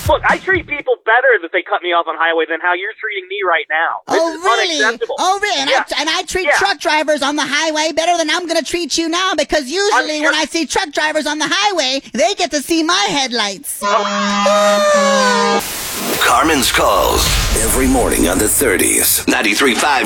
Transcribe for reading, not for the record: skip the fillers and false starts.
Look, I treat people better if they cut me off on highway than how you're treating me right now. This is unacceptable. Oh, really? And I treat truck drivers on the highway better than I'm going to treat you now, because usually when I see truck drivers on the highway, they get to see my headlights. Carmen's Calls every morning on the 30s. 93.5